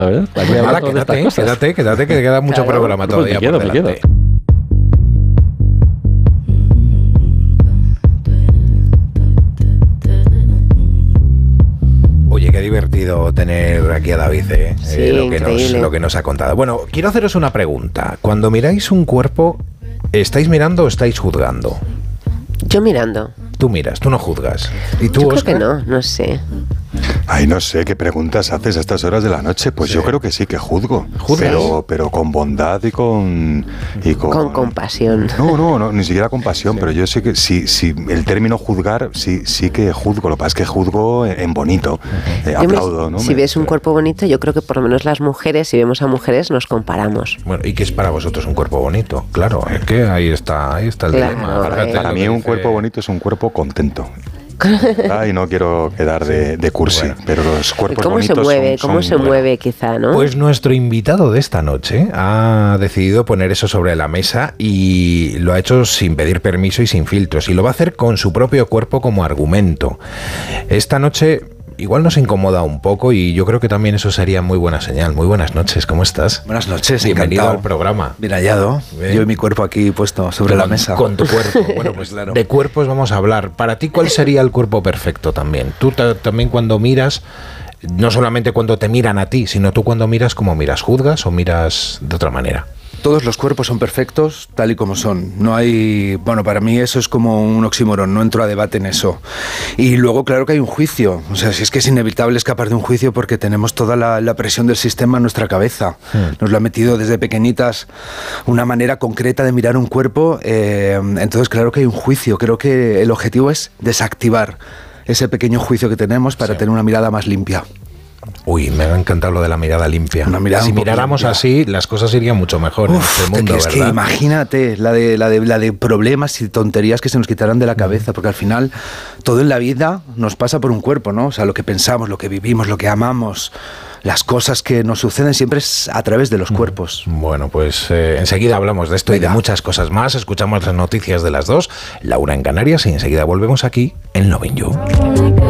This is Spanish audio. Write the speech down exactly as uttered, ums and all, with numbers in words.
A ver, Nada, quédate, quédate, quédate, que queda mucho claro. programa todavía pues me por quedo, delante. Me quedo. Oye, qué divertido tener aquí a David, ¿eh? Sí, eh, lo, que nos, increíble. lo que nos ha contado. Bueno, quiero haceros una pregunta. Cuando miráis un cuerpo, ¿estáis mirando o estáis juzgando? Yo mirando. Tú miras, tú no juzgas. ¿Y tú, Yo creo Óscar? que no, no sé. Ay, no sé, ¿qué preguntas haces a estas horas de la noche? Pues sí. Yo creo que sí, que juzgo. ¿Juzgas? Pero, pero con bondad y con... Y con, con compasión. No, no, no, ni siquiera compasión, sí. Pero yo sé que sí, sí, el término juzgar, sí, sí que juzgo. Lo que pasa es que juzgo en bonito. Eh, aplaudo, me, ¿no? Si me, ves un cuerpo bonito, yo creo que por lo menos las mujeres, si vemos a mujeres, nos comparamos. Bueno, ¿y qué es para vosotros un cuerpo bonito? Claro, es que ahí está, ahí está el claro, dilema. Eh. Para mí un dice... cuerpo bonito es un cuerpo contento. Ay, no quiero quedar de, de cursi, bueno. Pero los cuerpos ¿Cómo bonitos se mueve? son, ¿Cómo son, se bueno. mueve quizá, no? Pues nuestro invitado de esta noche ha decidido poner eso sobre la mesa y lo ha hecho sin pedir permiso y sin filtros, y lo va a hacer con su propio cuerpo como argumento. Esta noche igual nos incomoda un poco y yo creo que también eso sería muy buena señal. Muy buenas noches, ¿cómo estás? Buenas noches, bienvenido encantado. al programa. Bien hallado. Bien. Yo y mi cuerpo aquí puesto sobre con, la mesa. Con tu cuerpo. Bueno, pues claro. De cuerpos vamos a hablar. Para ti, ¿cuál sería el cuerpo perfecto también? Tú t- también cuando miras, no solamente cuando te miran a ti, sino tú cuando miras, ¿cómo miras? ¿Juzgas o miras de otra manera? Todos los cuerpos son perfectos tal y como son. No hay... Bueno, para mí eso es como un oxímoron, no entro a debate en eso. Y luego, claro que hay un juicio. O sea, si es que es inevitable escapar de un juicio porque tenemos toda la, la presión del sistema en nuestra cabeza. Hmm. Nos lo ha metido desde pequeñitas una manera concreta de mirar un cuerpo. Eh, entonces, claro que hay un juicio. Creo que el objetivo es desactivar ese pequeño juicio que tenemos para sí. tener una mirada más limpia. Uy, me ha encantado lo de la mirada limpia. Una mirada si miráramos limpia. Así, las cosas irían mucho mejor. Uf, en este mundo, es ¿verdad? Que imagínate la de, la, de, la de problemas y tonterías que se nos quitarán de la cabeza, porque al final todo en la vida nos pasa por un cuerpo, ¿no? O sea, lo que pensamos, lo que vivimos, lo que amamos, las cosas que nos suceden siempre es a través de los cuerpos. Bueno, pues eh, enseguida hablamos de esto Venga. Y de muchas cosas más. Escuchamos las noticias de las dos, la una en Canarias, y enseguida volvemos aquí en Lovin' You.